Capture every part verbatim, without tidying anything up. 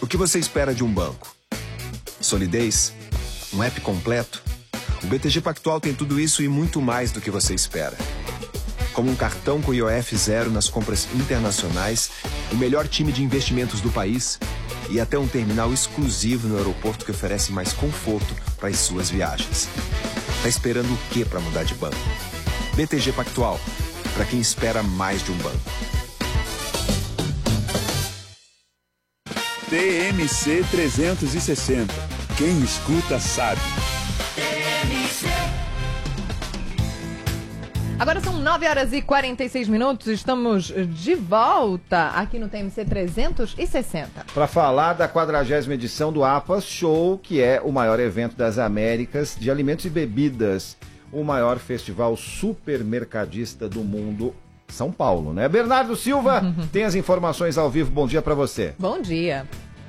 O que você espera de um banco? Solidez? Um app completo? O B T G Pactual tem tudo isso e muito mais do que você espera. Como um cartão com I O F zero nas compras internacionais, o melhor time de investimentos do país e até um terminal exclusivo no aeroporto que oferece mais conforto para as suas viagens. Tá esperando o quê para mudar de banco? B T G Pactual, para quem espera mais de um banco. T M C trezentos e sessenta. Quem escuta sabe. Agora são nove horas e quarenta e seis minutos, estamos de volta aqui no T M C trezentos e sessenta. Para falar da quadragésima edição do APAS Show, que é o maior evento das Américas de alimentos e bebidas, o maior festival supermercadista do mundo, São Paulo, né? Bernardo Silva tem as informações ao vivo, bom dia para você. Bom dia.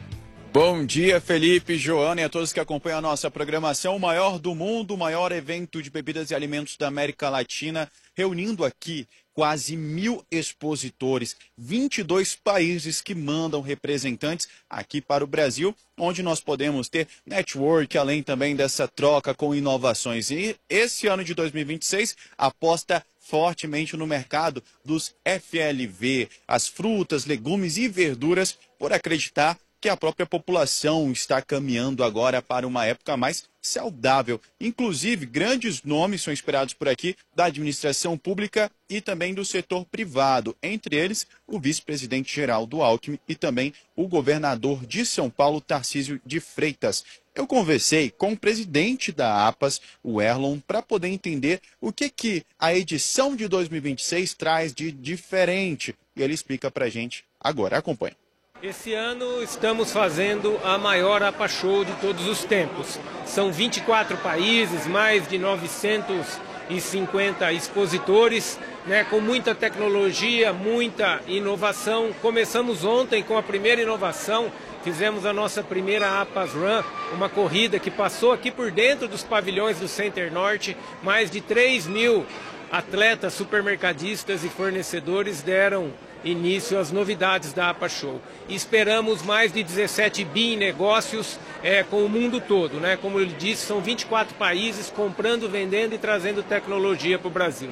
Bom dia, Felipe, Joana e a todos que acompanham a nossa programação. O maior do mundo, o maior evento de bebidas e alimentos da América Latina, reunindo aqui quase mil expositores, vinte e dois países que mandam representantes aqui para o Brasil, onde nós podemos ter network, além também dessa troca com inovações. E esse ano de dois mil e vinte e seis aposta fortemente no mercado dos F L V, as frutas, legumes e verduras, por acreditar que a própria população está caminhando agora para uma época mais saudável. Inclusive, grandes nomes são esperados por aqui da administração pública e também do setor privado. Entre eles, o vice-presidente Geraldo Alckmin e também o governador de São Paulo, Tarcísio de Freitas. Eu conversei com o presidente da APAS, o Erlon, para poder entender o que, que a edição de dois mil e vinte e seis traz de diferente. E ele explica para a gente agora. Acompanhe. Esse ano estamos fazendo a maior APA Show de todos os tempos. São vinte e quatro países, mais de novecentos e cinquenta expositores, né, com muita tecnologia, muita inovação. Começamos ontem com a primeira inovação, fizemos a nossa primeira APAS Run, uma corrida que passou aqui por dentro dos pavilhões do Center Norte. Mais de três mil atletas, supermercadistas e fornecedores deram início às novidades da APA Show. E esperamos mais de dezessete bi em negócios é, com o mundo todo, né? Como ele disse, são vinte e quatro países comprando, vendendo e trazendo tecnologia para o Brasil.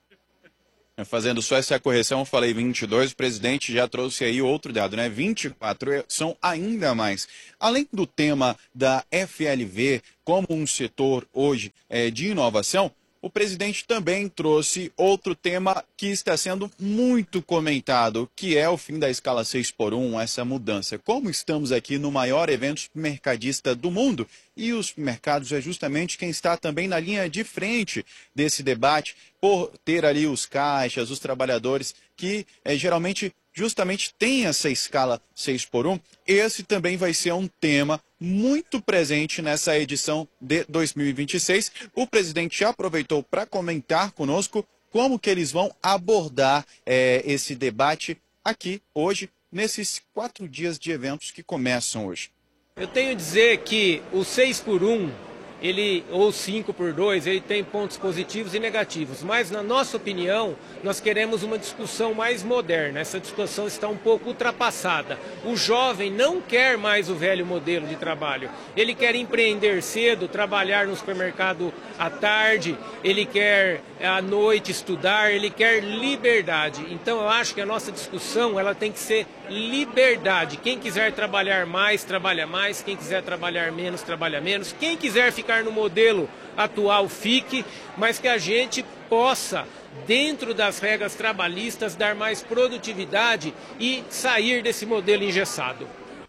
Fazendo só essa correção, eu falei vinte e dois, o presidente já trouxe aí outro dado, né? vinte e quatro são ainda mais. Além do tema da F L V como um setor hoje é, de inovação, o presidente também trouxe outro tema que está sendo muito comentado, que é o fim da escala seis por um, essa mudança. Como estamos aqui no maior evento supermercadista do mundo, e os supermercados é justamente quem está também na linha de frente desse debate, por ter ali os caixas, os trabalhadores, que é, geralmente justamente tem essa escala seis por um, esse também vai ser um tema muito presente nessa edição de dois mil e vinte e seis. O presidente já aproveitou para comentar conosco como que eles vão abordar é, esse debate aqui hoje, nesses quatro dias de eventos que começam hoje. Eu tenho a dizer que o seis por um, ele, ou cinco por dois, ele tem pontos positivos e negativos, mas na nossa opinião, nós queremos uma discussão mais moderna. Essa discussão está um pouco ultrapassada. O jovem não quer mais o velho modelo de trabalho. Ele quer empreender cedo, trabalhar no supermercado à tarde, ele quer à noite estudar, ele quer liberdade. Então eu acho que a nossa discussão ela tem que ser liberdade. Quem quiser trabalhar mais, trabalha mais. Quem quiser trabalhar menos, trabalha menos. Quem quiser ficar no modelo atual, fique, mas que a gente possa, dentro das regras trabalhistas, dar mais produtividade e sair desse modelo engessado.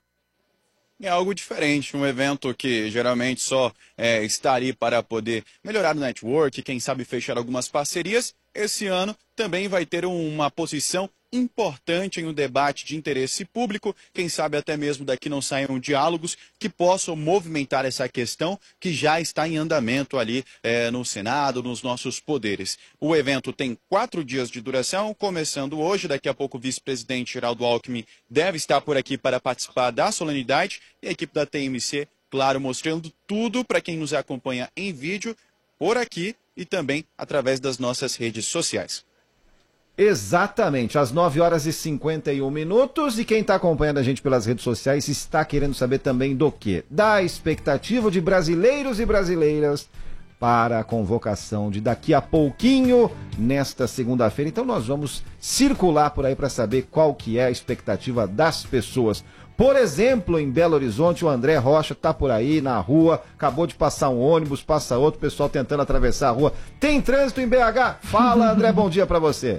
É algo diferente, um evento que geralmente só é, está ali para poder melhorar o network, quem sabe fechar algumas parcerias. Esse ano também vai ter uma posição importante em um debate de interesse público, quem sabe até mesmo daqui não saiam diálogos que possam movimentar essa questão que já está em andamento ali é, no Senado, nos nossos poderes. O evento tem quatro dias de duração, começando hoje, daqui a pouco o vice-presidente Geraldo Alckmin deve estar por aqui para participar da solenidade e a equipe da T M C, claro, mostrando tudo para quem nos acompanha em vídeo, por aqui e também através das nossas redes sociais. Exatamente, às nove horas e cinquenta e um minutos. E quem está acompanhando a gente pelas redes sociais está querendo saber também do quê? Da expectativa de brasileiros e brasileiras para a convocação de daqui a pouquinho, nesta segunda-feira. Então nós vamos circular por aí para saber qual que é a expectativa das pessoas. Por exemplo, em Belo Horizonte, o André Rocha está por aí na rua, acabou de passar um ônibus, passa outro, pessoal tentando atravessar a rua. Tem trânsito em B H? Fala, André, bom dia para você.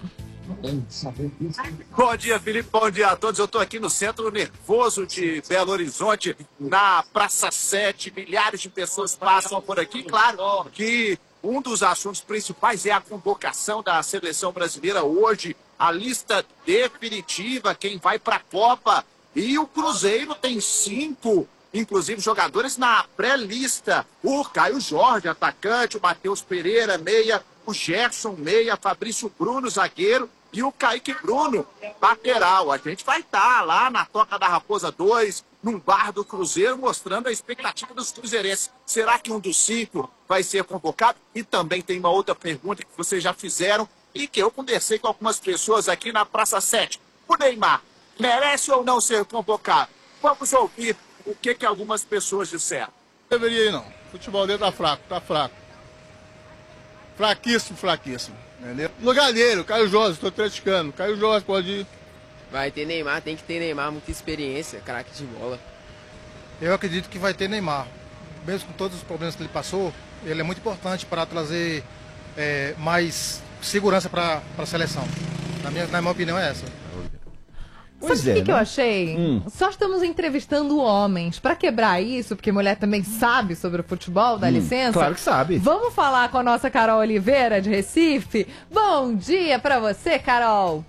Bom dia, Felipe, bom dia a todos. Eu estou aqui no centro nervoso de Belo Horizonte, na Praça sete. Milhares de pessoas passam por aqui. Claro que um dos assuntos principais é a convocação da seleção brasileira hoje, a lista definitiva, quem vai para a Copa. E o Cruzeiro tem cinco, inclusive, jogadores na pré-lista. O Caio Jorge, atacante, o Matheus Pereira, meia, o Gerson, meia, Fabrício Bruno, zagueiro, e o Kaique Bruno, lateral. A gente vai estar lá na Toca da Raposa dois, num bar do Cruzeiro, mostrando a expectativa dos cruzeirenses. Será que um dos cinco vai ser convocado? E também tem uma outra pergunta que vocês já fizeram e que eu conversei com algumas pessoas aqui na Praça sete. O Neymar merece ou não ser convocado? Vamos ouvir o que, que algumas pessoas disseram. Não deveria ir, não. O futebol dele tá fraco, tá fraco. Fraquíssimo, fraquíssimo. Entendeu? Lugar dele, o Caio Jorge, estou criticando. Caio Jorge pode ir. Vai ter Neymar, tem que ter Neymar, muita experiência, craque de bola. Eu acredito que vai ter Neymar. Mesmo com todos os problemas que ele passou, ele é muito importante para trazer é, mais segurança para a seleção. Na minha, na minha opinião é essa. Sabe o que, é, que né? eu achei? Hum. Só estamos entrevistando homens. Pra quebrar isso, porque mulher também sabe sobre o futebol, dá Hum, licença. claro que sabe. Vamos falar com a nossa Carol Oliveira, de Recife. Bom dia pra você, Carol.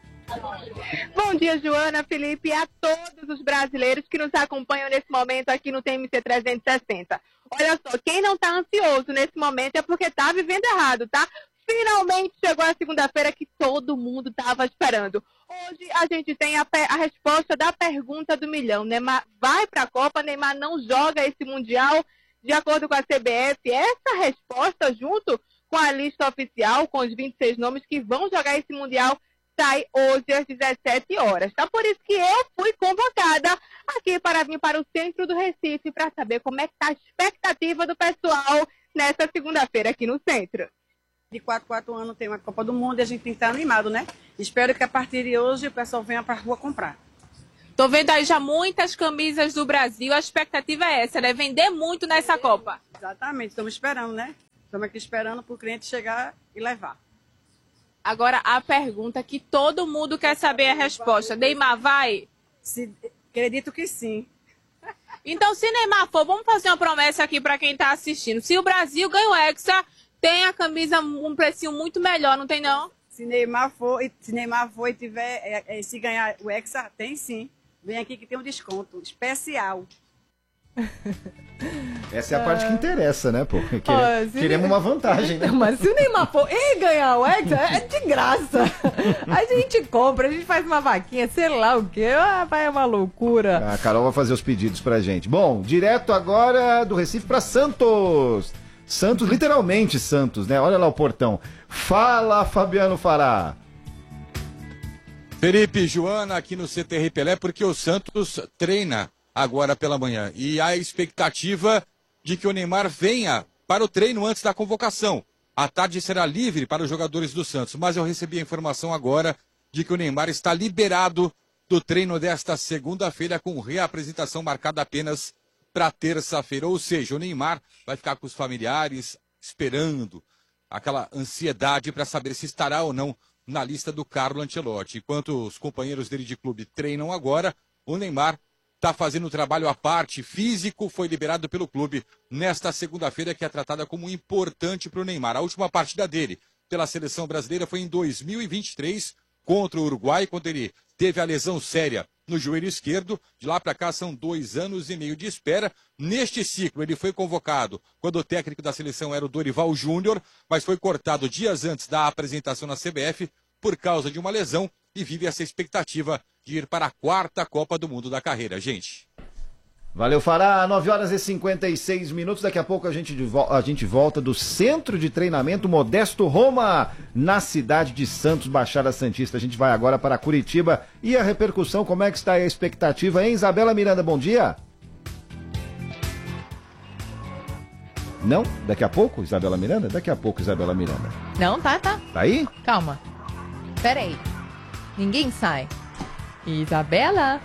Bom dia, Joana, Felipe e a todos os brasileiros que nos acompanham nesse momento aqui no T M C trezentos e sessenta. Olha só, quem não tá ansioso nesse momento é porque tá vivendo errado, tá? Finalmente chegou a segunda-feira que todo mundo estava esperando. Hoje a gente tem a, a resposta da pergunta do milhão. Neymar vai para a Copa, Neymar não joga esse Mundial. De acordo com a C B F, essa resposta, junto com a lista oficial, com os vinte e seis nomes que vão jogar esse Mundial, sai hoje às dezessete horas. Tá? Por isso que eu fui convocada aqui para vir para o centro do Recife para saber como é que está a expectativa do pessoal nessa segunda-feira aqui no centro. De quatro, quatro anos tem uma Copa do Mundo e a gente tem que estar animado, né? Espero que a partir de hoje o pessoal venha para a rua comprar. Tô vendo aí já muitas camisas do Brasil, a expectativa é essa, né? Vender muito nessa Copa. Exatamente, estamos esperando, né? Estamos aqui esperando para o cliente chegar e levar. Agora a pergunta que todo mundo quer saber a resposta. Neymar vai? Se, acredito que sim. Então se Neymar for, vamos fazer uma promessa aqui para quem está assistindo. Se o Brasil ganha o Hexa, tem a camisa um precinho muito melhor, não tem não? Se Neymar for, se Neymar for e tiver, é, é, se ganhar o Hexa, tem sim. Vem aqui que tem um desconto especial. Essa é a parte que interessa, né, pô? Quere, Ó, se queremos ne- uma vantagem, né? Mas se o Neymar for e ganhar o Hexa, é de graça. A gente compra, a gente faz uma vaquinha, sei lá o quê. Ah, vai, é uma loucura. A Carol vai fazer os pedidos pra gente. Bom, direto agora do Recife pra Santos. Santos, literalmente Santos, né? Olha lá o portão. Fala, Fabiano Fará. Felipe, Joana, aqui no C T R Pelé, porque o Santos treina agora pela manhã. E há a expectativa de que o Neymar venha para o treino antes da convocação. A tarde será livre para os jogadores do Santos, mas eu recebi a informação agora de que o Neymar está liberado do treino desta segunda-feira, com reapresentação marcada apenas para terça-feira. Ou seja, o Neymar vai ficar com os familiares esperando aquela ansiedade para saber se estará ou não na lista do Carlo Ancelotti. Enquanto os companheiros dele de clube treinam agora, o Neymar está fazendo um trabalho à parte, físico, foi liberado pelo clube nesta segunda-feira, que é tratada como importante para o Neymar. A última partida dele pela seleção brasileira foi em dois mil e vinte e três, contra o Uruguai, quando ele teve a lesão séria no joelho esquerdo. De lá para cá são dois anos e meio de espera. Neste ciclo ele foi convocado quando o técnico da seleção era o Dorival Júnior, mas foi cortado dias antes da apresentação na C B F por causa de uma lesão e vive essa expectativa de ir para a quarta Copa do Mundo da carreira, gente. Valeu, Fará. nove horas e cinquenta e seis minutos. Daqui a pouco a gente, a gente volta do Centro de Treinamento Modesto Roma, na cidade de Santos, Baixada Santista. A gente vai agora para Curitiba. E a repercussão, como é que está a expectativa, hein? Isabela Miranda, bom dia. Não? Daqui a pouco, Isabela Miranda? Daqui a pouco, Isabela Miranda. Não, tá, tá. Tá aí? Calma. Pera aí. Ninguém sai. Isabela?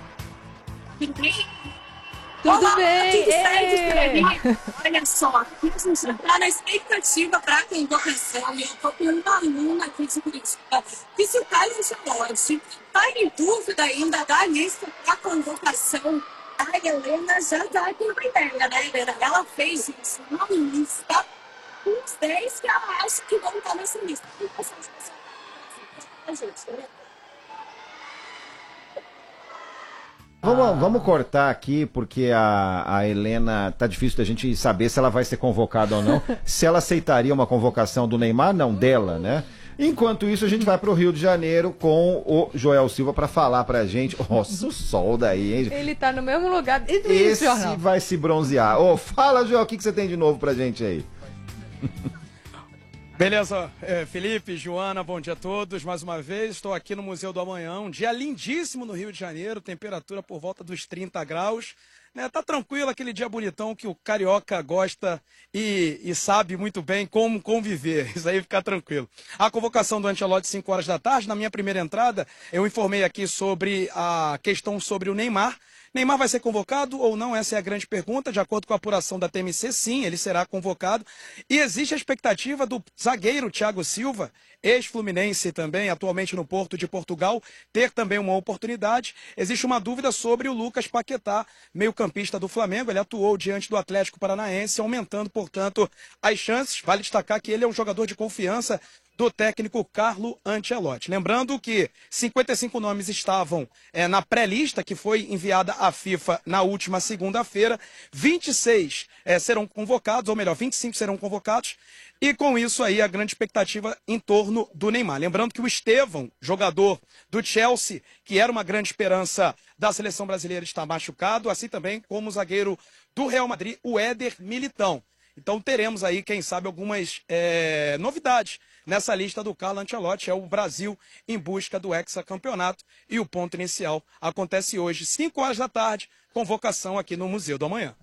Tudo Olá, bem? tudo certo por aí? Olha só, aqui a gente está na expectativa para a convocação. Eu estou com uma aluna aqui de Curitiba que se o Carlos Ancelotti está em dúvida ainda da lista para a convocação. A Helena já está aqui com a ideia, né, Helena? Ela fez isso, uma lista com os dez que ela acha que vão estar nessa lista. E essa a gente, né? Vamos, vamos cortar aqui, porque a, a Helena, tá difícil da gente saber se ela vai ser convocada ou não. Se ela aceitaria uma convocação do Neymar, não dela, né? Enquanto isso, a gente vai pro Rio de Janeiro com o Joel Silva para falar pra gente. Nossa, o sol daí, hein? Ele tá no mesmo lugar. Esse, Esse jornal. vai se bronzear. Ô, fala, Joel, o que, que você tem de novo pra gente aí? Beleza, é, Felipe, Joana, bom dia a todos. Mais uma vez, estou aqui no Museu do Amanhã, um dia lindíssimo no Rio de Janeiro, temperatura por volta dos trinta graus. Né? Tá tranquilo, aquele dia bonitão que o carioca gosta e, e sabe muito bem como conviver. Isso aí fica tranquilo. A convocação do Ancelotti, cinco horas da tarde. Na minha primeira entrada, eu informei aqui sobre a questão sobre o Neymar. Neymar vai ser convocado ou não? Essa é a grande pergunta. De acordo com a apuração da T M C, sim, ele será convocado. E existe a expectativa do zagueiro Thiago Silva, ex-fluminense também, atualmente no Porto de Portugal, ter também uma oportunidade. Existe uma dúvida sobre o Lucas Paquetá, meio-campista do Flamengo. Ele atuou diante do Atlético Paranaense, aumentando, portanto, as chances. Vale destacar que ele é um jogador de confiança do técnico Carlo Ancelotti. Lembrando que cinquenta e cinco nomes estavam é, na pré-lista que foi enviada à FIFA na última segunda-feira. vinte e seis é, serão convocados, ou melhor, vinte e cinco serão convocados. E com isso aí a grande expectativa em torno do Neymar. Lembrando que o Estevão, jogador do Chelsea, que era uma grande esperança da seleção brasileira, está machucado, assim também como o zagueiro do Real Madrid, o Éder Militão. Então teremos aí, quem sabe, algumas é, novidades nessa lista do Carlo Ancelotti. É o Brasil em busca do hexacampeonato. E o ponto inicial acontece hoje, cinco horas da tarde, convocação aqui no Museu do Amanhã.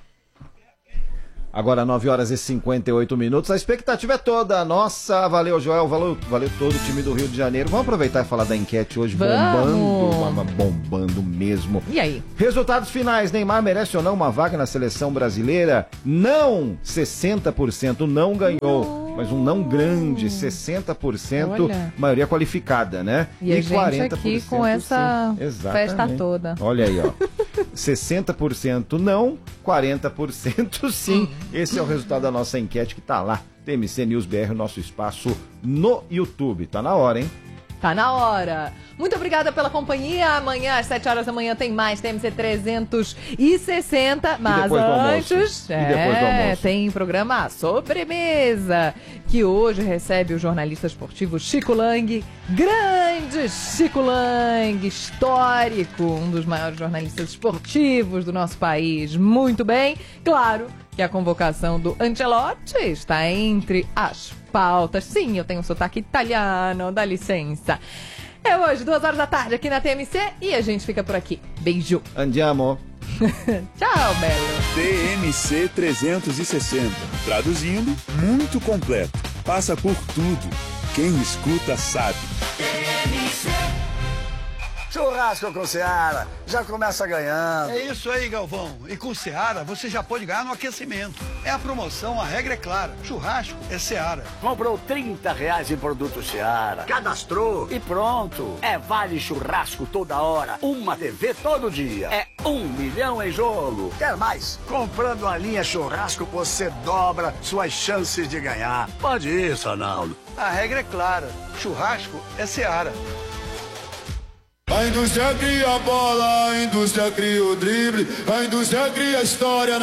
Agora nove horas e cinquenta e oito minutos. A expectativa é toda nossa. Valeu, Joel. Valeu, valeu todo o time do Rio de Janeiro. Vamos aproveitar e falar da enquete hoje. Vamos. Bombando. Bombando mesmo. E aí? Resultados finais. Neymar merece ou não uma vaga na seleção brasileira? Não. sessenta por cento não ganhou. Mas um não grande. sessenta por cento. Olha. Maioria qualificada, né? E, e a gente quarenta por cento aqui com essa festa toda. Olha aí, ó. sessenta por cento não, quarenta por cento sim. Esse é o resultado da nossa enquete que tá lá. T M C News B R, o nosso espaço no YouTube. Tá na hora, hein? Tá na hora. Muito obrigada pela companhia. Amanhã, às sete horas da manhã, tem mais T M C trezentos e sessenta. Mas antes, é, e depois do almoço? Tem programa Sobremesa, que hoje recebe o jornalista esportivo Chico Lang. Grande Chico Lang, histórico, um dos maiores jornalistas esportivos do nosso país. Muito bem. Claro que a convocação do Ancelotti está entre as pautas. Sim, eu tenho um sotaque italiano, dá licença. É hoje, duas horas da tarde, aqui na T M C, e a gente fica por aqui. Beijo. Andiamo. Tchau, Belo. T M C trezentos e sessenta. Traduzindo, muito completo. Passa por tudo. Quem escuta sabe. Churrasco com Seara, já começa ganhando. É isso aí, Galvão. E com Seara, você já pode ganhar no aquecimento. É a promoção, a regra é clara. Churrasco é Seara. Comprou trinta reais em produto Seara. Cadastrou e pronto. É vale churrasco toda hora. Uma T V todo dia. É um milhão em jogo. Quer mais? Comprando a linha churrasco, você dobra suas chances de ganhar. Pode ir, Sanaldo. A regra é clara. Churrasco é Seara. A indústria cria a bola, a indústria cria o drible, a indústria cria a história.